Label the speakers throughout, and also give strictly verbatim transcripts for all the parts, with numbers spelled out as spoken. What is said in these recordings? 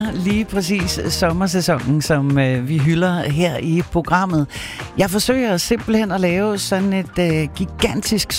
Speaker 1: lige præcis sommersæsonen, som øh, vi hylder her i programmet. Jeg forsøger simpelthen at lave sådan et øh, gigantisk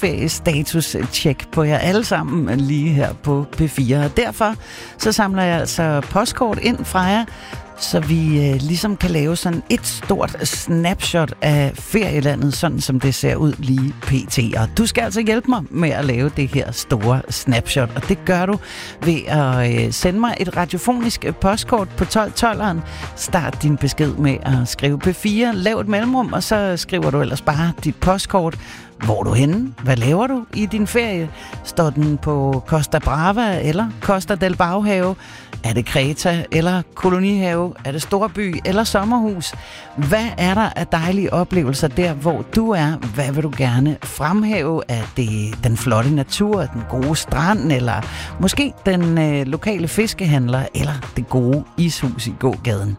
Speaker 1: sommerferiestatus-check på jer alle sammen lige her på P fire. Og derfor så samler jeg altså postkort ind fra jer, så vi øh, ligesom kan lave sådan et stort snapshot af ferielandet, sådan som det ser ud lige pt. Og du skal altså hjælpe mig med at lave det her store snapshot, og det gør du ved at øh, sende mig et radiofonisk postkort på tolv tolveren. Start din besked med at skrive P fire, lav et mellemrum, og så skriver du ellers bare dit postkort. Hvor er du henne? Hvad laver du i din ferie? Står den på Costa Brava eller Costa del Baghave? Er det Kreta eller kolonihave? Er det storby eller sommerhus? Hvad er der af dejlige oplevelser der, hvor du er? Hvad vil du gerne fremhæve? Er det den flotte natur, den gode strand, eller måske den øh, lokale fiskehandler, eller det gode ishus i gågaden?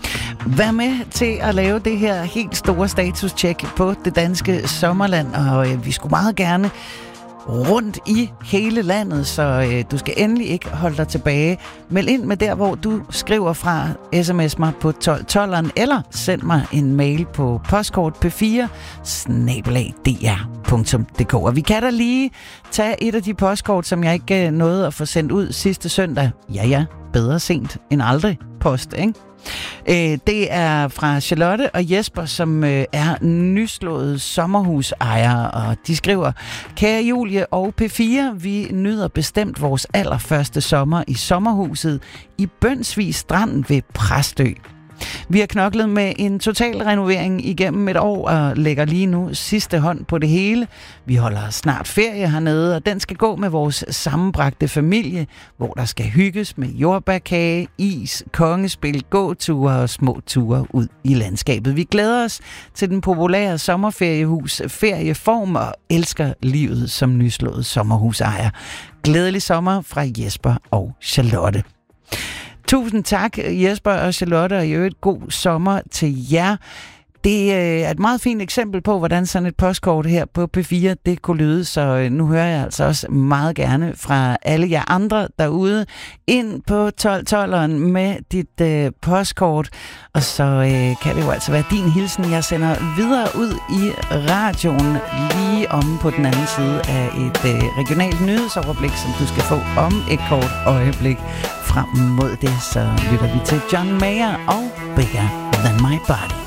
Speaker 1: Vær med til at lave det her helt store status-check på det danske sommerland, og øh, vi skulle meget gerne rundt i hele landet, så øh, du skal endelig ikke holde dig tilbage. Meld ind med der, hvor du skriver fra, sms mig på tolv tolveren, eller send mig en mail på postkort p fire snabel-a d r punktum d k. Og vi kan da lige tage et af de postkort, som jeg ikke øh, nåede at få sendt ud sidste søndag. Ja, ja, bedre sent end aldrig post, ikke? Øh, det er fra Charlotte og Jesper, som øh, er nyslåede sommerhusejere, og de skriver: Kære Julie og P fire, vi nyder bestemt vores allerførste sommer i sommerhuset i Bønsvig Strand ved Præstø. Vi har knoklet med en total renovering igennem et år og lægger lige nu sidste hånd på det hele. Vi holder snart ferie hernede, og den skal gå med vores sammenbragte familie, hvor der skal hygges med jordbærkage, is, kongespil, gåture og små ture ud i landskabet. Vi glæder os til den populære sommerferiehus ferieform og elsker livet som nyslået sommerhusejer. Glædelig sommer fra Jesper og Charlotte. Tusind tak, Jesper og Charlotte, og i øvrigt god sommer til jer. Det er et meget fint eksempel på, hvordan sådan et postkort her på P fire, det kunne lyde, så nu hører jeg altså også meget gerne fra alle jer andre derude ind på tolv tolveren med dit øh, postkort, og så øh, kan det jo altså være din hilsen, jeg sender videre ud i radioen lige om på den anden side af et øh, regionalt nyhedsoverblik, som du skal få om et kort øjeblik. Frem mod det, så lytter vi til John Mayer og Bigger Than My Body.